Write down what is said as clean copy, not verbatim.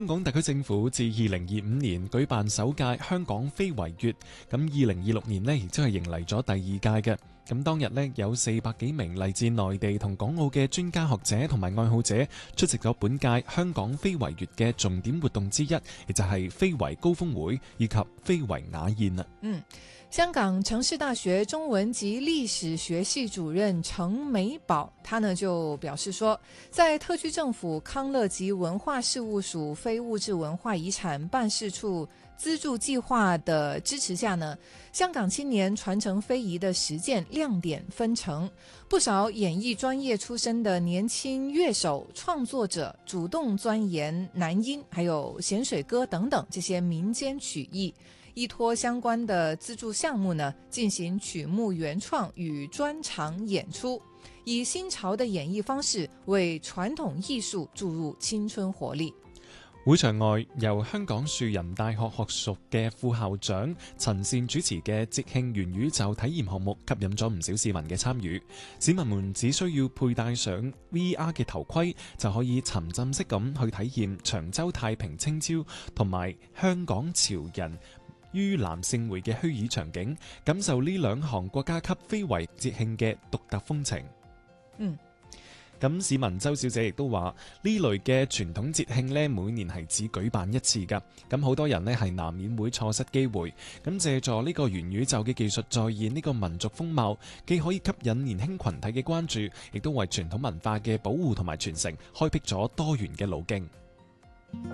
香港特區政府自2025年舉辦首屆香港非遺月，咁2026年呢亦都係迎嚟咗第二屆嘅。咁當日呢，有400幾名嚟自內地同港澳嘅專家學者同埋愛好者出席咗本屆香港非遺月嘅重點活動之一，亦就係非遺高峰會以及非遺雅宴啦。 香港城市大学中文及历史学系主任程美宝，他呢就表示说，在特区政府康乐及文化事务署非物质文化遗产办事处资助计划的支持下呢，香港青年传承非遗的实践亮点纷呈，不少演艺专业出身的年轻乐手创作者主动钻研南音还有咸水歌等等这些民间曲艺，依托相关的资助项目呢，进行曲目原创与专场演出，以新潮的演绎方式為傳統藝術注入青春活力。 會場外，由香港樹仁大學學屬嘅副校長陳善主持嘅節慶元宇宙體驗項目，吸引咗唔少市民嘅參與。市民們只需要佩戴上 VR 嘅頭盔，就可以沉浸式咁去體驗長洲太平清醮同埋香港潮人於南盛會嘅虛擬場景，感受呢兩項國家級非遺節慶嘅獨特風情。咁市民周小姐亦都話，呢類嘅傳統節慶呢，每年係只舉辦一次㗎。咁好多人呢係難免會錯失機會。咁借助呢個元宇宙嘅技術再現呢個民族風貌，既可以吸引年輕群體嘅關注，亦都為傳統文化嘅保護同埋傳承開闢咗多元嘅路徑。